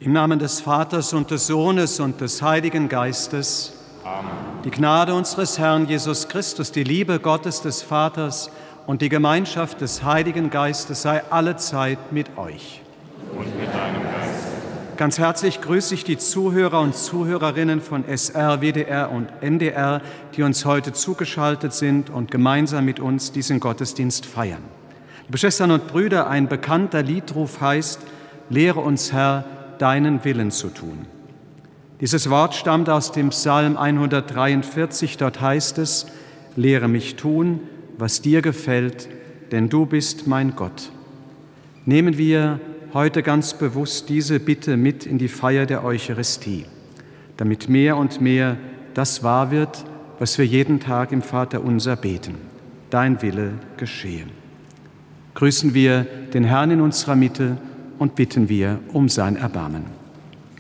Im Namen des Vaters und des Sohnes und des Heiligen Geistes. Amen. Die Gnade unseres Herrn Jesus Christus, die Liebe Gottes des Vaters und die Gemeinschaft des Heiligen Geistes sei allezeit mit euch. Und mit deinem Geist. Ganz herzlich grüße ich die Zuhörer und Zuhörerinnen von SR, WDR und NDR, die uns heute zugeschaltet sind und gemeinsam mit uns diesen Gottesdienst feiern. Liebe Schwestern und Brüder, ein bekannter Liedruf heißt: Lehre uns, Herr, deinen Willen zu tun. Dieses Wort stammt aus dem Psalm 143, dort heißt es: Lehre mich tun, was dir gefällt, denn du bist mein Gott. Nehmen wir heute ganz bewusst diese Bitte mit in die Feier der Eucharistie, damit mehr und mehr das wahr wird, was wir jeden Tag im Vaterunser beten: Dein Wille geschehe. Grüßen wir den Herrn in unserer Mitte und bitten wir um sein Erbarmen.